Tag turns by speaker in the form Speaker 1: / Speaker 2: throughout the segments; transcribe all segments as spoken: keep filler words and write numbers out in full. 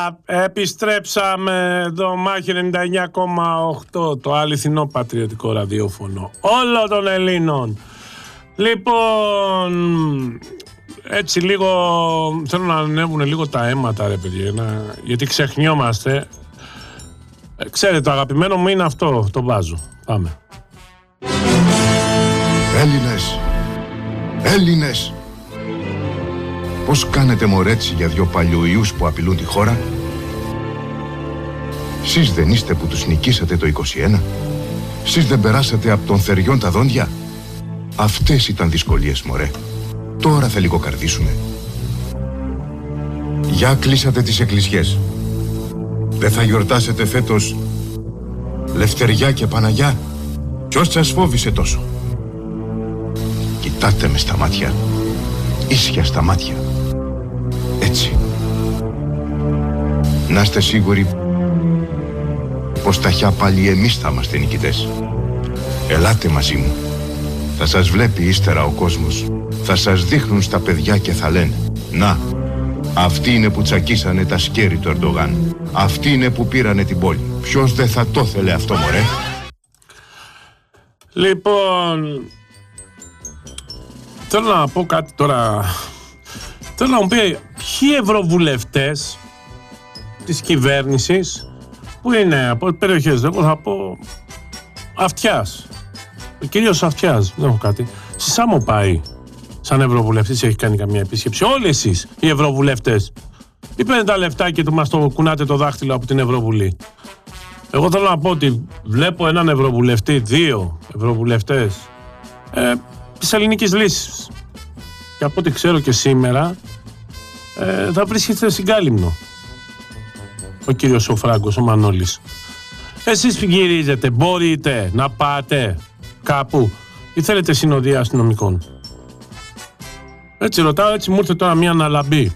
Speaker 1: επιστρέψαμε εδώ, Μάχη ενενήντα εννιά κόμμα οκτώ, το αληθινό πατριωτικό ραδιόφωνο όλων των Ελλήνων. Λοιπόν, έτσι λίγο θέλω να ανέβουν λίγο τα αίματα, ρε παιδιά, να, γιατί ξεχνιόμαστε. Ε, ξέρετε, το αγαπημένο μου είναι αυτό, το βάζω. Πάμε.
Speaker 2: Έλληνες, Έλληνες, πώς κάνετε μωρέτσι για δυο παλιοϊούς που απειλούν τη χώρα? Σεις δεν είστε που τους νικήσατε το είκοσι ένα? Σεις δεν περάσατε από των θεριών τα δόντια? Αυτές ήταν δυσκολίες, μωρέ. Τώρα θα λιγοκαρδίσουνε. Για κλείσατε τις εκκλησιές. Δεν θα γιορτάσετε φέτος Λευτεριά και Παναγιά? Ποιος σας φόβησε τόσο? Κοιτάτε με στα μάτια, ίσια στα μάτια. Έτσι. Να είστε σίγουροι πως ταχιά πάλι εμείς θα είμαστε νικητές. Ελάτε μαζί μου. Θα σας βλέπει ύστερα ο κόσμος. Θα σας δείχνουν στα παιδιά και θα λένε: να, αυτοί είναι που τσακίσανε τα σκέρη του Ερντογάν. Αυτοί είναι που πήρανε την πόλη. Ποιος δεν θα το θέλε αυτό, μωρέ?
Speaker 1: Λοιπόν, θέλω να πω κάτι τώρα. Θέλω να μου πει ποιοι ευρωβουλευτές της κυβέρνησης που είναι από περιοχές, εγώ θα πω Αυτιάς, κυρίως Αυτιάς, δεν έχω κάτι. Στη Σάμο πάει σαν ευρωβουλευτής, έχει κάνει καμία επίσκεψη? Όλοι εσείς οι ευρωβουλευτές, ή παίρνετε τα λεφτά και μας το κουνάτε το δάχτυλο από την Ευρωβουλή? Εγώ θέλω να πω ότι βλέπω έναν ευρωβουλευτή, δύο ευρωβουλευτές ε, της ελληνικής λύσης, και από ό,τι ξέρω και σήμερα ε, θα βρίσκεται στην Κάλυμνο ο κύριος ο Φράγκος, ο Μανώλης. Εσείς γυρίζετε, μπορείτε να πάτε κάπου ή θέλετε συνοδεία αστυνομικών? Έτσι ρωτάω, έτσι μου ήρθε τώρα μια αναλαμπή.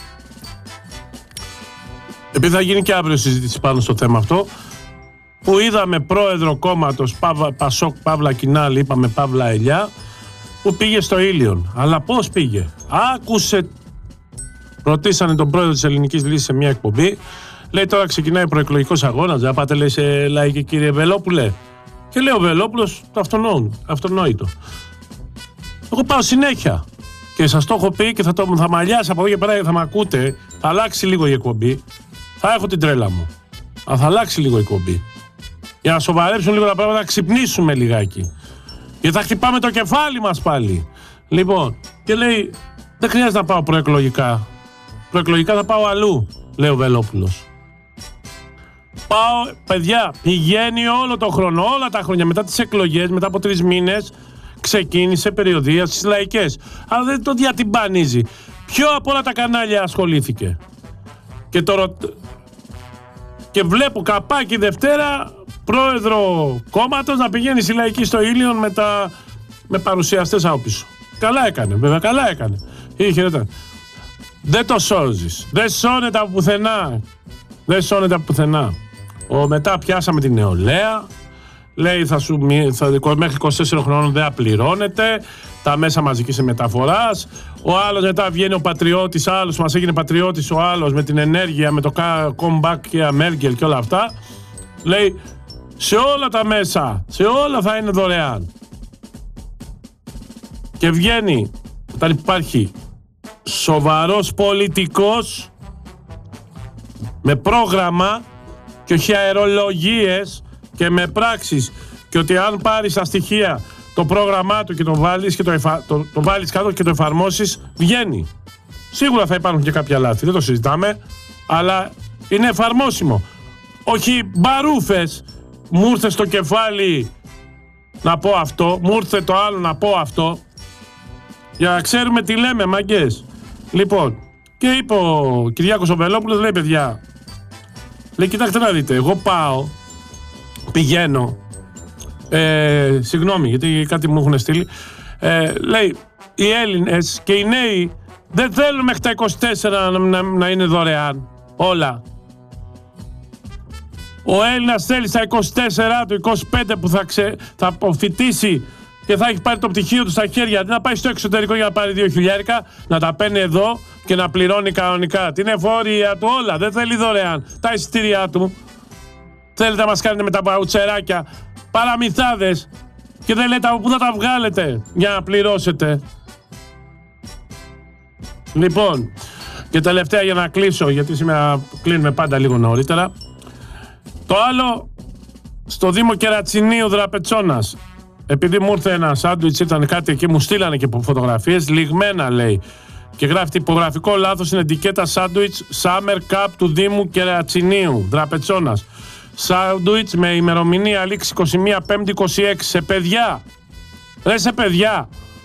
Speaker 1: Επειδή θα γίνει και αύριο συζήτηση πάνω στο θέμα αυτό, που είδαμε πρόεδρο κόμματος Παύα, Πασόκ Παύλα Κινάλη, είπαμε Παύλα Ελιά, που πήγε στο Ήλιον. Αλλά πώς πήγε? Άκουσε, ρωτήσανε τον πρόεδρο της Ελληνικής Λύσης σε μια εκπομπή, λέει τώρα ξεκινάει προεκλογικός αγώνας, δεν πάτε, λέει, σε λαϊκή, κύριε Βελόπουλε? Και λέει ο Βελόπουλος το αυτονόητο: εγώ πάω συνέχεια και σας το έχω πει και θα, το, θα μαλλιάσει από εδώ και πέρα, θα με ακούτε, θα αλλάξει λίγο η εκπομπή, θα έχω την τρέλα μου, αλλά θα αλλάξει λίγο η εκπομπή για να σοβαρέψουν λίγο τα πράγματα, να ξυπνήσουμε λιγάκι, γιατί θα χτυπάμε το κεφάλι μας πάλι. Λοιπόν, και λέει, δεν χρειάζεται να πάω προεκλογικά, προεκλογικά θα πάω αλλού, λέει ο Βελόπουλος. Πάω, παιδιά, πηγαίνει όλο το χρόνο, όλα τα χρόνια μετά τις εκλογές, μετά από τρεις μήνες, ξεκίνησε περιοδεία στις λαϊκές. Αλλά δεν το διατυμπανίζει. Ποιο από όλα τα κανάλια ασχολήθηκε? Και, το... και βλέπω καπάκι Δευτέρα πρόεδρο κόμματος να πηγαίνει στη λαϊκή στο Ήλιον με, τα... με παρουσιαστές από πίσω. Καλά έκανε, βέβαια, καλά έκανε. Είχε, ρε, δεν το σώζεις. Δεν σώνεται από πουθενά. Δεν σώνεται από πουθενά. Ο, μετά πιάσαμε την νεολαία. Λέει θα σου, θα, μέχρι είκοσι τέσσερα χρόνων δεν απληρώνεται, τα μέσα μαζικής μεταφοράς. Ο άλλος μετά βγαίνει ο πατριώτης, άλλος μας έγινε πατριώτης, ο άλλος με την ενέργεια, με το comeback και Μέρκελ και όλα αυτά. Λέει σε όλα τα μέσα, σε όλα θα είναι δωρεάν. Και βγαίνει όταν υπάρχει σοβαρός πολιτικός με πρόγραμμα και όχι αερολογίες και με πράξεις, και ότι αν πάρεις τα στοιχεία το πρόγραμμά του και το βάλεις, και το, εφα... το, το βάλεις κάτω και το εφαρμόσεις, βγαίνει. Σίγουρα θα υπάρχουν και κάποια λάθη, δεν το συζητάμε, αλλά είναι εφαρμόσιμο. Όχι μπαρούφες, μου ήρθε στο κεφάλι να πω αυτό, μου ήρθε το άλλο να πω αυτό, για να ξέρουμε τι λέμε, μαγκές. Λοιπόν, και είπε ο Κυριάκος ο Βελόπουλος, λέει, παιδιά, λέει, κοιτάξτε να δείτε, εγώ πάω, πηγαίνω, ε, συγγνώμη γιατί κάτι μου έχουν στείλει, ε, λέει, οι Έλληνες και οι νέοι δεν θέλουν μέχρι τα είκοσι τέσσερα να, να, να είναι δωρεάν όλα. Ο Έλληνας θέλει στα είκοσι τέσσερα του, είκοσι πέντε που θα, ξε, θα αποφοιτήσει και θα έχει πάρει το πτυχίο του στα χέρια. Αντί να πάει στο εξωτερικό για να πάρει δύο χιλιάρικα, να τα παίρνει εδώ και να πληρώνει κανονικά την εφορία του, όλα. Δεν θέλει δωρεάν τα εισιτήριά του. Θέλετε να μας κάνετε με τα παουτσεράκια παραμυθάδες και δεν λέτε από πού θα τα βγάλετε για να πληρώσετε. Λοιπόν, και τελευταία για να κλείσω, γιατί σήμερα κλείνουμε πάντα λίγο νωρίτερα. Το άλλο, στο Δήμο Κερατσινίου Δραπετσώνας, επειδή μου ήρθε ένα σάντουιτς, ήταν κάτι εκεί, μου στείλανε και φωτογραφίες, λιγμένα λέει, και γράφει τυπογραφικό λάθος στην ετικέτα σάντουιτς Summer Cup του Δήμου Κερατσινίου Δραπετσώνας. Σάντουιτς με ημερομηνία λήξη είκοσι μία Πέμπτη είκοσι έξι, σε παιδιά. Ρε σε παιδιά.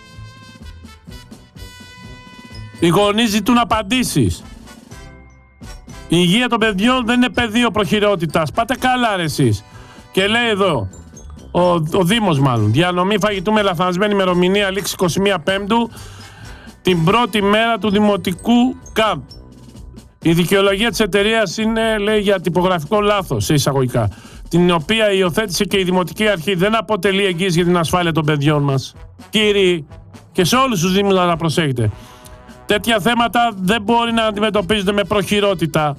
Speaker 1: Οι γονείς ζητούν απαντήσεις. Η υγεία των παιδιών δεν είναι πεδίο προχειρότητας. Πάτε καλά ρε εσείς. Και λέει εδώ, ο, ο Δήμος μάλλον, διανομή φαγητού με λαθασμένη ημερομηνία λήξη είκοσι μία Πέμπτου την πρώτη μέρα του δημοτικού καμπ. Η δικαιολογία της εταιρείας είναι, λέει, για τυπογραφικό λάθος, σε εισαγωγικά, την οποία υιοθέτησε και η Δημοτική Αρχή. Δεν αποτελεί εγγύηση για την ασφάλεια των παιδιών μας. Κύριοι, και σε όλους τους Δήμους να προσέχετε. Τέτοια θέματα δεν μπορεί να αντιμετωπίζονται με προχειρότητα.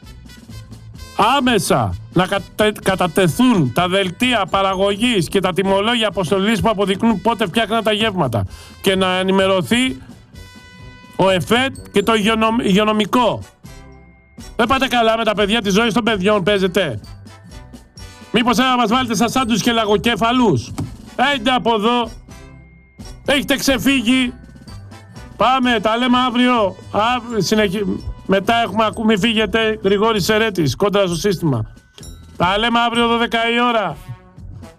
Speaker 1: Άμεσα να κατατεθούν τα δελτία παραγωγής και τα τιμολόγια αποστολής που αποδεικνύουν πότε φτιάχνουν τα γεύματα και να ενημερωθεί ο ΕΦΕΤ και το υγειονομικό. Δεν πάτε καλά με τα παιδιά, τη ζωή των παιδιών παίζετε. Μήπως να μας βάλετε σαν σάντουιτς και λαγοκέφαλους. Έντε από εδώ. Έχετε ξεφύγει. Πάμε, τα λέμε αύριο. αύριο συνεχι... Μετά έχουμε ακούσει, μη φύγετε, Γρηγόρης Σερέτης, κόντρα στο σύστημα. Τα λέμε αύριο δώδεκα η ώρα.